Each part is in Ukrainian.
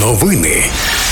Новини.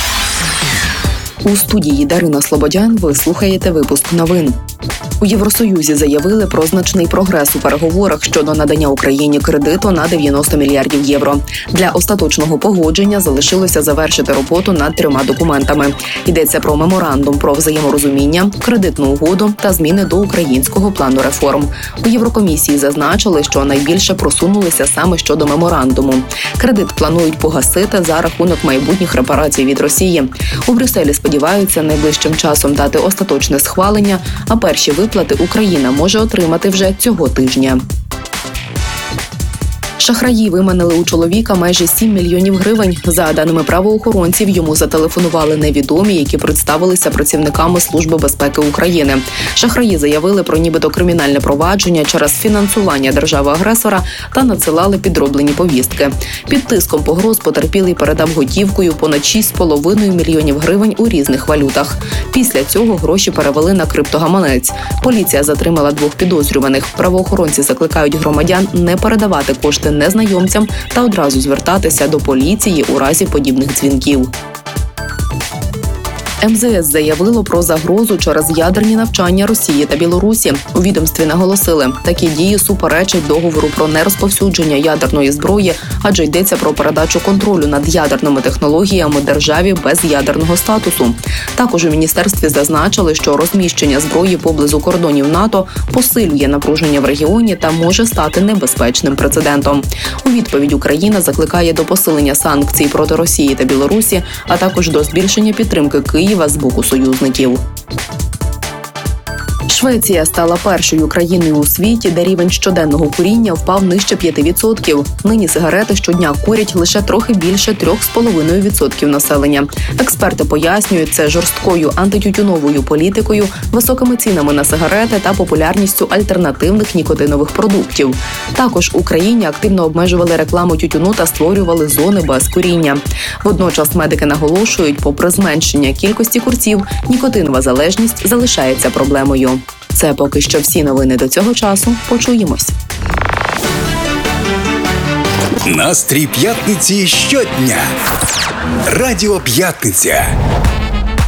У студії Дарина Слободян ви слухаєте випуск новин. У Євросоюзі заявили про значний прогрес у переговорах щодо надання Україні кредиту на 90 мільярдів євро. Для остаточного погодження залишилося завершити роботу над 3 документами. Йдеться про меморандум про взаєморозуміння, кредитну угоду та зміни до українського плану реформ. У Єврокомісії зазначили, що найбільше просунулися саме щодо меморандуму. Кредит планують погасити за рахунок майбутніх репарацій від Росії. У Брюсселі сподіваються найближчим часом дати остаточне схвалення, а перші виплати Україна може отримати вже цього тижня. Шахраї виманили у чоловіка майже 7 мільйонів гривень. За даними правоохоронців, йому зателефонували невідомі, які представилися працівниками Служби безпеки України. Шахраї заявили про нібито кримінальне провадження через фінансування держави-агресора та надсилали підроблені повістки. Під тиском погроз потерпілий передав готівкою понад 6,5 мільйонів гривень у різних валютах. Після цього гроші перевели на криптогаманець. Поліція затримала 2 підозрюваних. Правоохоронці закликають громадян не передавати кошти незнайомцям та одразу звертатися до поліції у разі подібних дзвінків. МЗС заявило про загрозу через ядерні навчання Росії та Білорусі. У відомстві наголосили, такі дії суперечать договору про нерозповсюдження ядерної зброї, адже йдеться про передачу контролю над ядерними технологіями державі без ядерного статусу. Також у міністерстві зазначили, що розміщення зброї поблизу кордонів НАТО посилює напруження в регіоні та може стати небезпечним прецедентом. У відповідь Україна закликає до посилення санкцій проти Росії та Білорусі, а також до збільшення підтримки Києва з боку союзників. Швеція стала першою країною у світі, де рівень щоденного куріння впав нижче 5%. Нині сигарети щодня курять лише трохи більше 3,5% населення. Експерти пояснюють це жорсткою антитютюновою політикою, високими цінами на сигарети та популярністю альтернативних нікотинових продуктів. Також у країні активно обмежували рекламу тютюну та створювали зони без куріння. Водночас медики наголошують, попри зменшення кількості курців, нікотинова залежність залишається проблемою. Це поки що всі новини до цього часу. Почуємось. Настрій п'ятниці щодня. Радіо П'ятниця.